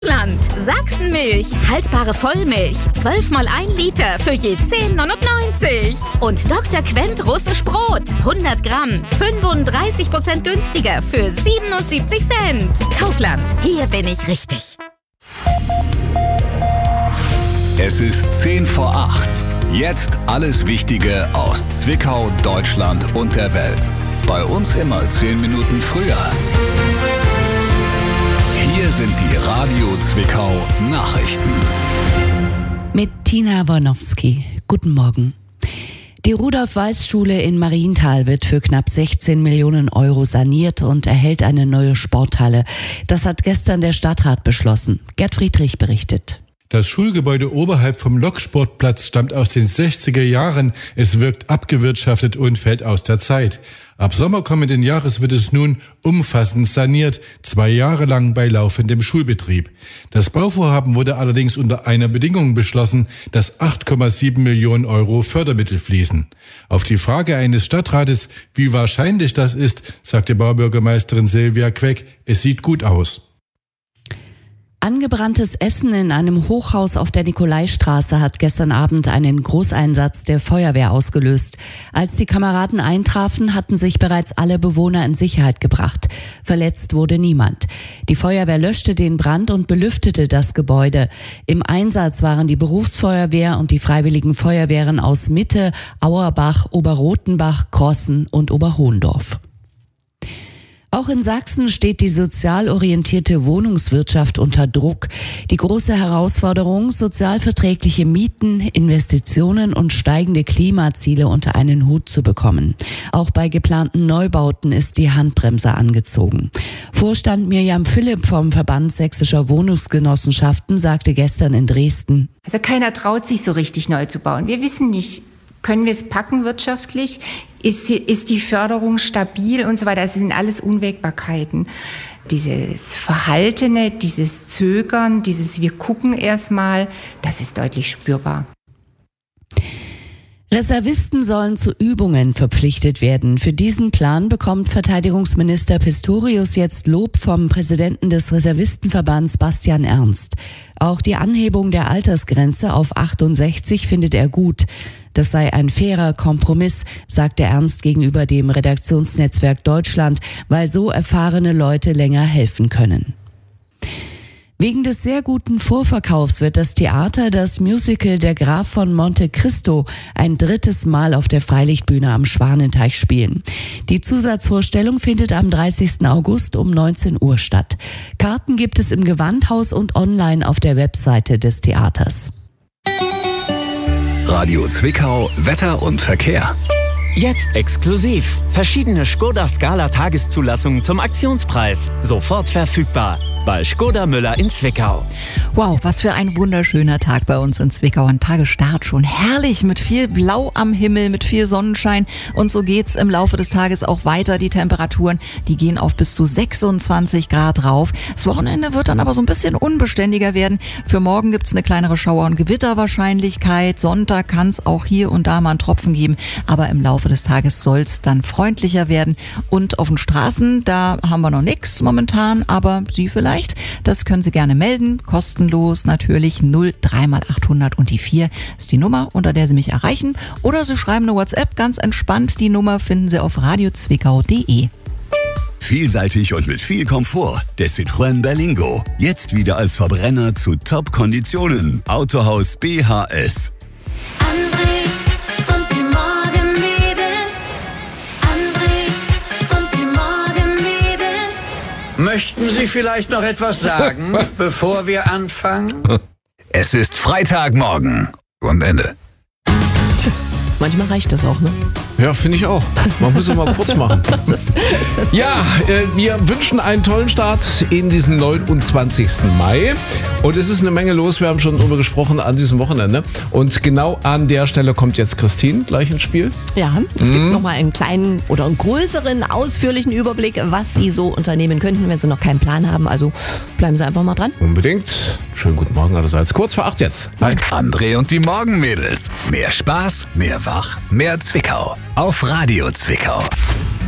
Land. Sachsenmilch. Haltbare Vollmilch. 12 mal 1 Liter für je 10,99. Und Dr. Quent Russisch Brot. 100 Gramm. 35% günstiger für 77 Cent. Kaufland. Hier bin ich richtig. Es ist 10 vor 8. Jetzt alles Wichtige aus Zwickau, Deutschland und der Welt. Bei uns immer 10 Minuten früher. Hier sind die Radio Zwickau Nachrichten. Mit Tina Wornowski. Guten Morgen. Die Rudolf-Weiß-Schule in Marienthal wird für knapp 16 Millionen Euro saniert und erhält eine neue Sporthalle. Das hat gestern der Stadtrat beschlossen. Gerd Friedrich berichtet. Das Schulgebäude oberhalb vom Loksportplatz stammt aus den 60er Jahren. Es wirkt abgewirtschaftet und fällt aus der Zeit. Ab Sommer kommenden Jahres wird es nun umfassend saniert, 2 Jahre lang bei laufendem Schulbetrieb. Das Bauvorhaben wurde allerdings unter einer Bedingung beschlossen, dass 8,7 Millionen Euro Fördermittel fließen. Auf die Frage eines Stadtrates, wie wahrscheinlich das ist, sagte Baubürgermeisterin Silvia Queck, es sieht gut aus. Angebranntes Essen in einem Hochhaus auf der Nikolaistraße hat gestern Abend einen Großeinsatz der Feuerwehr ausgelöst. Als die Kameraden eintrafen, hatten sich bereits alle Bewohner in Sicherheit gebracht. Verletzt wurde niemand. Die Feuerwehr löschte den Brand und belüftete das Gebäude. Im Einsatz waren die Berufsfeuerwehr und die Freiwilligen Feuerwehren aus Mitte, Auerbach, Oberrotenbach, Krossen und Oberhohendorf. Auch in Sachsen steht die sozial orientierte Wohnungswirtschaft unter Druck. Die große Herausforderung, sozialverträgliche Mieten, Investitionen und steigende Klimaziele unter einen Hut zu bekommen. Auch bei geplanten Neubauten ist die Handbremse angezogen. Vorstand Mirjam Philipp vom Verband Sächsischer Wohnungsgenossenschaften sagte gestern in Dresden: Also keiner traut sich so richtig neu zu bauen. Wir wissen nicht, können wir es packen wirtschaftlich? Ist die Förderung stabil und so weiter? Das sind alles Unwägbarkeiten. Dieses Verhaltene, dieses Zögern, dieses wir gucken erstmal, das ist deutlich spürbar. Reservisten sollen zu Übungen verpflichtet werden. Für diesen Plan bekommt Verteidigungsminister Pistorius jetzt Lob vom Präsidenten des Reservistenverbands Bastian Ernst. Auch die Anhebung der Altersgrenze auf 68 findet er gut. Das sei ein fairer Kompromiss, sagte Ernst gegenüber dem Redaktionsnetzwerk Deutschland, weil so erfahrene Leute länger helfen können. Wegen des sehr guten Vorverkaufs wird das Theater das Musical Der Graf von Monte Cristo ein 3. Mal auf der Freilichtbühne am Schwanenteich spielen. Die Zusatzvorstellung findet am 30. August um 19 Uhr statt. Karten gibt es im Gewandhaus und online auf der Webseite des Theaters. Radio Zwickau, Wetter und Verkehr. Jetzt exklusiv. Verschiedene Škoda Scala Tageszulassungen zum Aktionspreis. Sofort verfügbar. Bei Škoda Müller in Zwickau. Wow, was für ein wunderschöner Tag bei uns in Zwickau. Ein Tagesstart schon herrlich mit viel Blau am Himmel, mit viel Sonnenschein. Und so geht's im Laufe des Tages auch weiter. Die Temperaturen, die gehen auf bis zu 26 Grad rauf. Das Wochenende wird dann aber so ein bisschen unbeständiger werden. Für morgen gibt's eine kleinere Schauer- und Gewitterwahrscheinlichkeit. Sonntag kann's auch hier und da mal einen Tropfen geben. Aber im Laufe des Tages soll's dann freundlicher werden. Und auf den Straßen, da haben wir noch nichts momentan, aber Sie vielleicht. Das können Sie gerne melden, kostenlos natürlich 03 mal 800 und die 4 ist die Nummer, unter der Sie mich erreichen. Oder Sie schreiben eine WhatsApp, ganz entspannt. Die Nummer finden Sie auf radiozwickau.de. Vielseitig und mit viel Komfort. Der Citroën Berlingo. Jetzt wieder als Verbrenner zu Top-Konditionen. Autohaus BHS. Möchten Sie vielleicht noch etwas sagen, bevor wir anfangen? Es ist Freitagmorgen. Und Ende. Manchmal reicht das auch, ne? Ja, finde ich auch. Man muss es mal kurz machen. Ja, wir wünschen einen tollen Start in diesen 29. Mai. Und es ist eine Menge los, wir haben schon drüber gesprochen an diesem Wochenende. Und genau an der Stelle kommt jetzt Christine gleich ins Spiel. Ja, es gibt nochmal einen kleinen oder einen größeren, ausführlichen Überblick, was Sie so unternehmen könnten, wenn Sie noch keinen Plan haben. Also bleiben Sie einfach mal dran. Unbedingt. Schönen guten Morgen allerseits. Kurz vor 8 jetzt. Hi. André und die Morgenmädels. Mehr Spaß, mehr Wach, mehr Zwickau. Auf Radio Zwickau.